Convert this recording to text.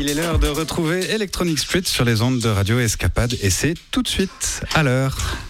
Il est l'heure de retrouver Electronic Street sur les ondes de Radio Escapade et c'est tout de suite à l'heure.